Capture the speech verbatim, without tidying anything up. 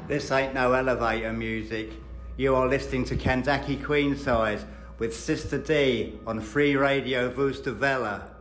This ain't no elevator music. You are listening to Kandaki Queensize with Sister D on Free Radio Vustavella.